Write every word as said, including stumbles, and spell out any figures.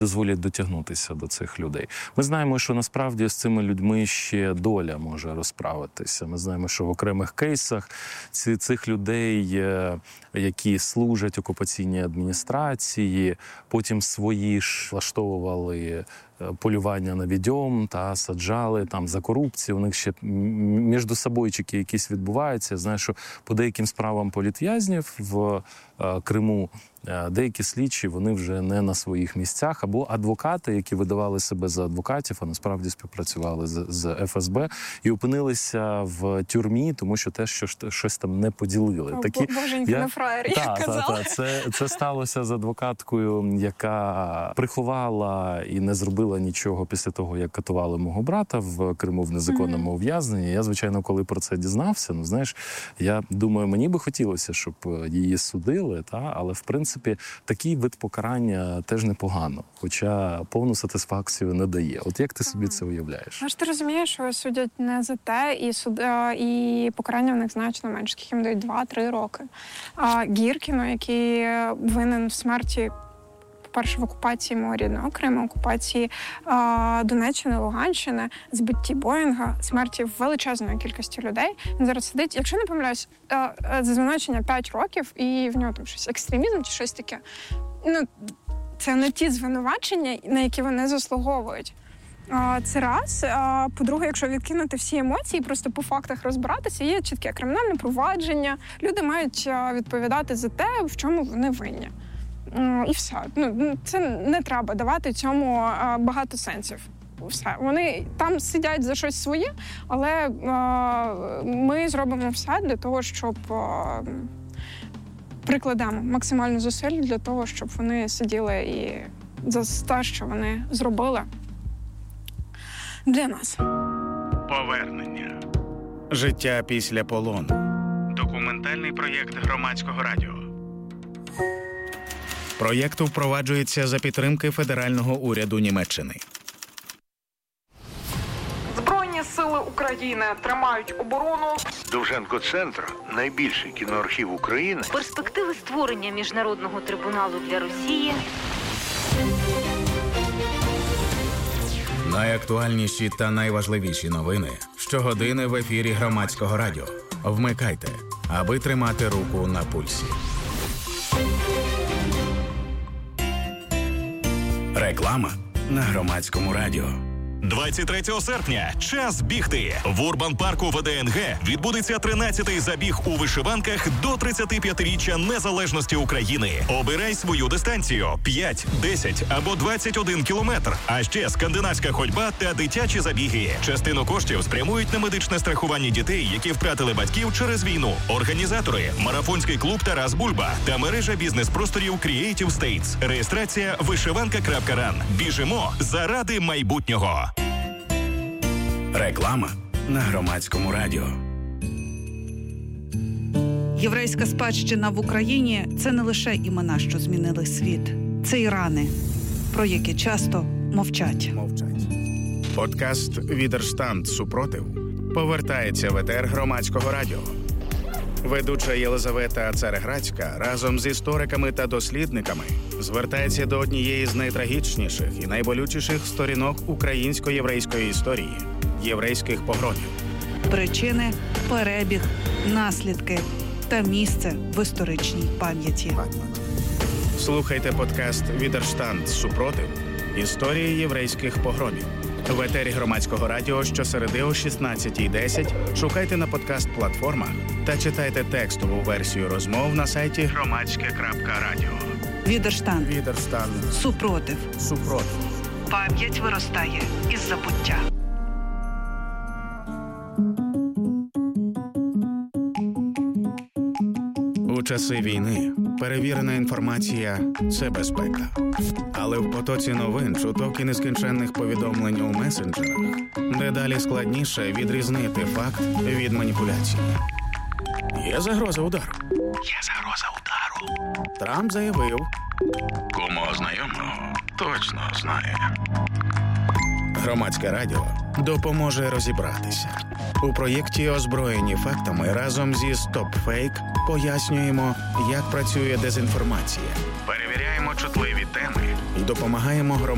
дозволять дотягнутися до цих людей. Ми знаємо, що насправді з цими людьми ще доля може розправитися. Ми знаємо, що в окремих кейсах ці, цих людей, які служать окупаційній адміністрації, потім свої ж влаштовували полювання на відьом та саджали там за корупцію. У них ще між собойчики якісь відбуваються. Я знаю, що по деяким справам політв'язнів в Криму деякі слідчі, вони вже не на своїх місцях, або адвокати, які видавали себе за адвокатів, а насправді співпрацювали з, з еф ес бе і опинилися в тюрмі, тому що те, що щось там не поділили. О, Такі, боженьки, на фраєрі, та, як та, казали. та, це, це сталося з адвокаткою, яка приховала і не зробила нічого після того, як катували мого брата в Криму в незаконному ув'язненні. Я, звичайно, коли про це дізнався, ну, знаєш, я думаю, мені би хотілося, щоб її судили, та, але, в принципі, такий вид покарання теж непогано, хоча повну сатисфакцію не дає. От як ти собі це уявляєш? Ну ж ти розумієш, що судять не за те, і суд і покарання в них значно менше, скільки їм дають два-три роки. А Гіркіну, який винен в смерті, по-перше, в окупації мого рідного Криму, окупації а, Донеччини, Луганщини, збитті Боїнга, смерті величезної кількості людей. Він зараз сидить, якщо не помиляюсь, за звинувачення п'ять років, і в нього там щось екстремізм чи щось таке. Ну, це не ті звинувачення, на які вони заслуговують. Це раз. По-друге, якщо відкинути всі емоції, просто по фактах розбиратися, є чітке кримінальне провадження. Люди мають відповідати за те, в чому вони винні. І все. Ну, це не треба давати цьому багато сенсів. Все. Вони там сидять за щось своє, але ми зробимо все для того, щоб прикладемо максимально зусиль для того, щоб вони сиділи і за те, що вони зробили для нас. Повернення. Життя після полону. Документальний проєкт Громадського радіо. Проєкт впроваджується за підтримки федерального уряду Німеччини. Збройні сили України тримають оборону. Довженко-центр – найбільший кіноархів України. Перспективи створення міжнародного трибуналу для Росії. Найактуальніші та найважливіші новини щогодини в ефірі Громадського радіо. Вмикайте, аби тримати руку на пульсі. Реклама на Громадському радіо. двадцять третього серпня час бігти. В Урбан-парку ве де ен ге відбудеться тринадцятий забіг у вишиванках до тридцятип'ятиріччя незалежності України. Обирай свою дистанцію – п'ять, десять або двадцять один кілометр. А ще скандинавська ходьба та дитячі забіги. Частину коштів спрямують на медичне страхування дітей, які втратили батьків через війну. Організатори – марафонський клуб «Тарас Бульба» та мережа бізнес-просторів Creative States. Реєстрація вишиванка крапка ран. Біжимо заради майбутнього. Реклама на Громадському радіо. Єврейська спадщина в Україні – це не лише імена, що змінили світ. Це і рани, про які часто мовчать. Мовчать. Подкаст «Відерштанд. Супротив» повертається в етер Громадського радіо. Ведуча Єлизавета Цареградська разом з істориками та дослідниками звертається до однієї з найтрагічніших і найболючіших сторінок українсько-єврейської історії – єврейських погромів. Причини, перебіг, наслідки та місце в історичній пам'яті. Слухайте подкаст «Відерштанд. Супротив. Історії єврейських погромів». В етері Громадського радіо щосереди о шістнадцятій десять шукайте на подкаст-платформах та читайте текстову версію розмов на сайті громадське крапка радіо. Відерштанд. Відерштанд. Супротив. Супротив. Пам'ять виростає із забуття. У часи війни перевірена інформація – це безпека. Але в потоці новин, чуток і нескінченних повідомлень у месенджерах дедалі складніше відрізнити факт від маніпуляції. Є загроза удару. Є загроза удару. Трамп заявив. Кому знайомого точно знає. Громадське радіо допоможе розібратися. У проєкті «Озброєні фактами» разом зі «Стоп-фейк» пояснюємо, як працює дезінформація. Перевіряємо чутливі теми і допомагаємо громадянам